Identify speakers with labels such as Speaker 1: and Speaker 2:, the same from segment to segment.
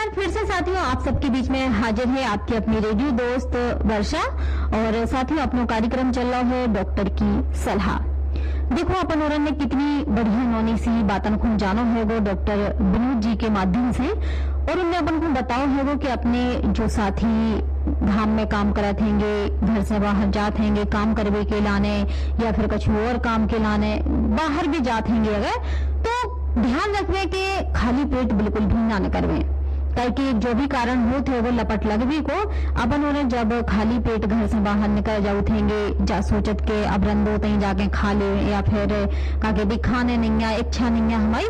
Speaker 1: बार फिर से साथियों आप सबके बीच में हाजिर है आपकी अपनी रेडियो दोस्त वर्षा। और साथियों अपनो कार्यक्रम चल रहा है डॉक्टर की सलाह। देखो अपन और ने कितनी बढ़िया नौनी सी बातन को जानो है वो डॉक्टर विनोद जी के माध्यम से, और उनने अपन को बताओ है वो कि अपने जो साथी धाम में काम करत हैंगे, घर से बाहर जात हैंगे काम करवे के लाने या फिर कुछ और काम के लाने बाहर भी जात हैंगे, अगर तो ध्यान रखवे के खाली पेट बिल्कुल भी ना करवे, ताकि जो भी कारण हो थे वो लपट लगवी को अपन उन्हें जब खाली पेट घर से बाहर निकल जाऊ थेंगे जा सोचत के अब रंदो तई जाके खा ले या फिर काके भी खाने नहीं है इच्छा नहीं है हमारी,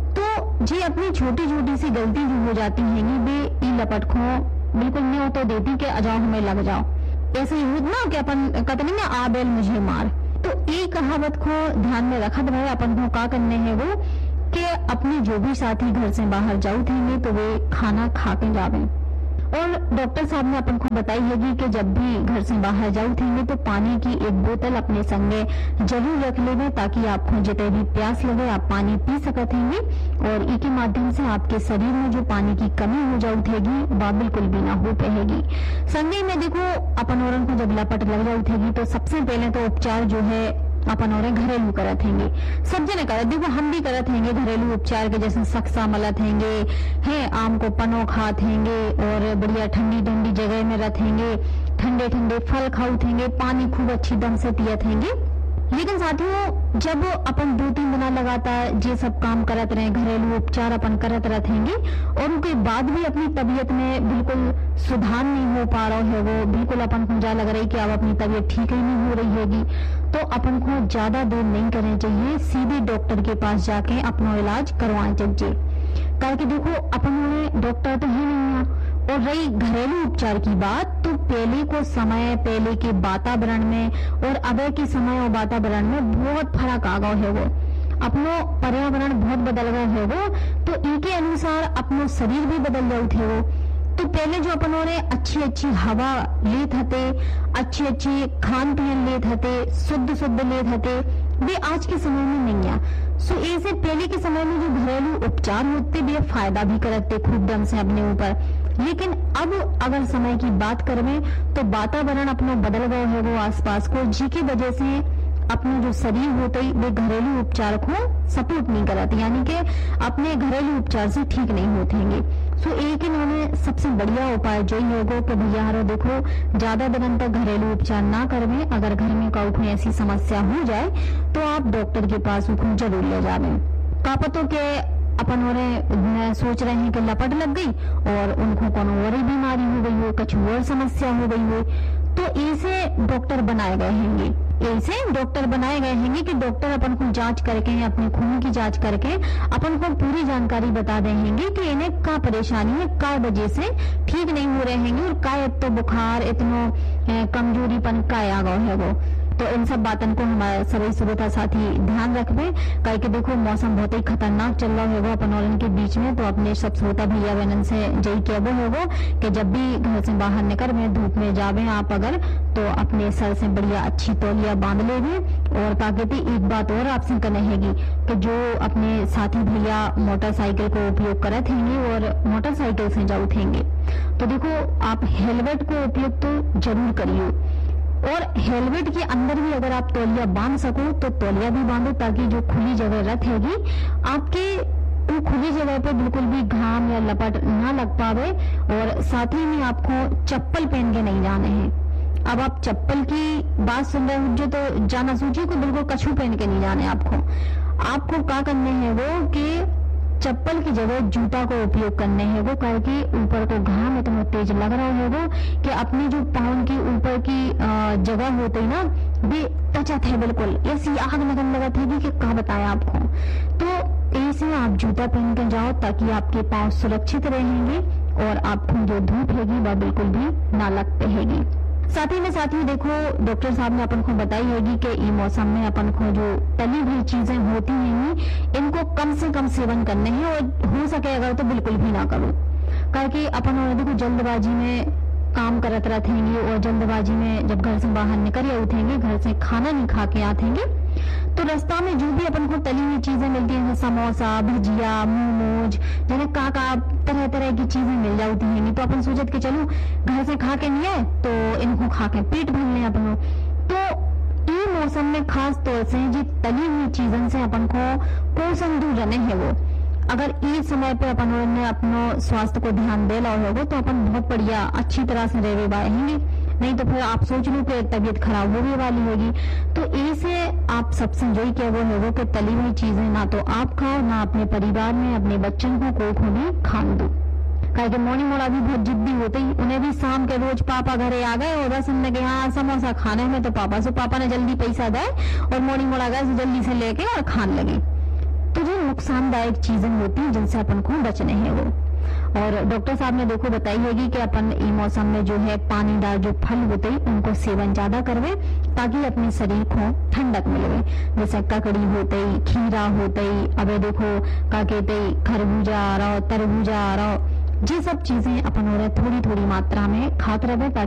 Speaker 1: तो जी अपनी छोटी छोटी सी गलती जो हो जाती है बे ई लपट को बिल्कुल नहीं हो तो देती के अजाओ हमें लग जाओ, ऐसे ही ना कि अपन कहते नहीं ना आ बैल मुझे मार। तो ये कहावत को ध्यान में रखत भाई अपन को क्या करने है वो कि अपने जो भी साथी घर से बाहर जाऊ थे तो वे खाना खा के जावे। और डॉक्टर साहब ने अपन को बताई है कि जब भी घर से बाहर जाऊ थे तो पानी की एक बोतल अपने संगे जरूर रख लेवे, ताकि आपको जितने भी प्यास लगे आप पानी पी सकत हैंगे और इसके माध्यम से आपके शरीर में जो पानी की कमी हो जाऊ थेगी वह बिल्कुल भी ना हो पाएगी। संगे में देखो अपन औरन को जब लपट लग जाऊ थेगी तो सबसे पहले तो उपचार जो है अपन और घरेलू करत हैंगे, सब जने करत, देखो हम भी करत हैंगे घरेलू उपचार के, जैसे सक्सा मलत हैंगे हैं, आम को पनो खात हैंगे और बढ़िया ठंडी ठंडी जगह में रथ हैंगे, ठंडे ठंडे फल खाउत हैंगे, पानी खूब अच्छी दम से पियत हैंगे। लेकिन साथियों जब अपन 2-3 दिन लगातार ये सब काम करत रहे, घरेलू उपचार अपन करत रहेंगे और उनके बाद भी अपनी तबीयत में बिल्कुल सुधार नहीं हो पा रहा है, वो बिल्कुल अपन को जा लग रही कि अब अपनी तबीयत ठीक ही नहीं हो रही होगी, तो अपन को ज्यादा देर नहीं करनी चाहिए, सीधे डॉक्टर के पास जाके अपना इलाज करवाना चाहिए। क्योंकि देखो अपन डॉक्टर तो ही नहीं है। और रही घरेलू उपचार की बात, तो पहले को समय पहले के वातावरण में और अब के समय और वातावरण में बहुत फर्क आ गया है, वो अपनो पर्यावरण बहुत बदल गया है वो, तो इनके अनुसार अपनो शरीर भी बदल जाऊ थे वो। तो पहले जो अपनों ने अच्छी अच्छी हवा लेत हते, अच्छी अच्छी खान पीन लेत हते, शुद्ध शुद्ध लेत हते, वे आज के समय में नहीं है। सो ऐसे पहले के समय में जो घरेलू उपचार होते वे फायदा भी करते खूब दम से अपने ऊपर। लेकिन अब अगर समय की बात करें तो वातावरण अपना बदल गया है वो आसपास को, जिसकी वजह से अपने जो शरीर होते वे घरेलू उपचार को सपोर्ट नहीं कराते, यानी कि अपने घरेलू उपचार से ठीक नहीं होतेंगे। सो एक इन्होंने सबसे बढ़िया उपाय जो ही होगा कि भैया यारो देखो ज्यादा दिन तक घरेलू उपचार ना करवे, अगर घर में कोई ऐसी समस्या हो जाए तो आप डॉक्टर के पास उनको जरूर ले जावे। कापतों के अपन और सोच रहे हैं कि लपट लग गई और उनको कोनो और बीमारी हो गई हो, कुछ और समस्या हो गई हो, तो ऐसे डॉक्टर बनाए गए हैंगे, ऐसे डॉक्टर बनाए गए हैंगे कि डॉक्टर अपन को जांच करके अपने खून की जांच करके अपन को पूरी जानकारी बता देंगे कि इन्हें क्या परेशानी है, क्या वजह से ठीक नहीं हो रहे हैंगे और क्या इतना बुखार इतना कमजोरीपन क्या आ गया है वो। तो इन सब बातों को हमारे सभी श्रोता साथी ध्यान रखबे, कहीं देखो मौसम बहुत ही खतरनाक चल रहा है वो अपन और इनके बीच में, तो अपने सब श्रोता भैया बहन से यही कहबो होगा कि जब भी घर से बाहर निकल में धूप में जावे आप अगर, तो अपने सर से बढ़िया अच्छी तौलिया बांध लेंगे। और ताकि एक बात और आपसे कहेगी कि जो अपने साथी भैया मोटरसाइकिल को उपयोग करत हैंगे और मोटरसाइकिल से जाऊ थेंगे, तो देखो आप हेलमेट को उपयोग तो जरूर करिए, और हेलमेट के अंदर भी अगर आप तौलिया बांध सको तो तौलिया भी बांधो, ताकि जो खुली जगह रहेगी आपके वो खुली जगह पे बिल्कुल भी घाम या लपट ना लग पावे। और साथ ही में आपको चप्पल पहन के नहीं जाने हैं। अब आप चप्पल की बात सुन रहे हो तो जाना सूचिए को बिल्कुल कछू पहन के नहीं जाने, आपको क्या करने हैं वो कि चप्पल की जगह जूता को उपयोग करने हैं वो, क्योंकि ऊपर को घाम इतना तेज लग रहा है वो कि अपनी जो पाँव की ऊपर की जगह होती है ना वे टचत है, बिल्कुल ऐसी आग लगन लगा थी कि क्या बताया आपको। तो ऐसे आप जूता पहन के जाओ ताकि आपके पाँव सुरक्षित रहेंगे और आपको जो धूप हैगी वह बिल्कुल भी ना लग पाएगी। साथ ही में साथियों देखो डॉक्टर साहब ने अपन को बताई होगी कि इस मौसम में अपन को जो तली हुई चीजें होती हैं इनको कम से कम सेवन करने हैं, और हो सके अगर तो बिल्कुल भी ना करो, क्योंकि अपन और देखो जल्दबाजी में काम करत रहेंगे और जल्दबाजी में जब घर से बाहर निकल उठेंगे, घर से खाना नहीं खा के आतेंगे, तो रास्ता में जो भी अपन को तली हुई चीजें मिलती हैं, समोसा भजिया मोमोज, जिन्हें का तरह तरह तरह की चीजें मिल जाती हैं, तो अपन सोचत के चलो घर से खा के नहीं आए तो इनको खा के पेट भर लें अपनो। तो ये मौसम में खास तौर से जो तली हुई चीजों से अपन को पोषण दूर रहने है वो, अगर इस समय पे अपन ने अपनो स्वास्थ्य को ध्यान दे ला होगा तो अपन बहुत बढ़िया अच्छी तरह से रह पाएंगे, नहीं तो फिर आप सोच लो कि तबीयत खराब होने वाली होगी। तो ऐसे आप सबसे यही क्या वो है वो कि तली हुई चीजें ना तो आप खाओ, ना अपने परिवार में अपने बच्चों को भी खान दो। कहे कि मोनी मोड़ा भी बहुत जिद्दी होते ही, उन्हें भी शाम के रोज पापा घरे आ गए और बस हमने कहा हाँ समोसा खाने में, तो पापा ने जल्दी पैसा दे और मोनी मोड़ा गए जल्दी से लेके और खाने लगे। तो जो नुकसानदायक चीजें होती हैं जिनसे अपन को बचने हैं वो, और डॉक्टर साहब ने देखो बताई होगी कि अपन ई मौसम में जो है पानीदार जो फल होते हैं उनको सेवन ज्यादा करवे ताकि अपने शरीर को ठंडक मिले, जैसे ककड़ी होते ही, खीरा होते ही, अब देखो का कहते खरबूजा आ रहा, तरबूजा आ रहा, ये सब चीजें अपन थोड़ी थोड़ी मात्रा में खाते रहे ताकि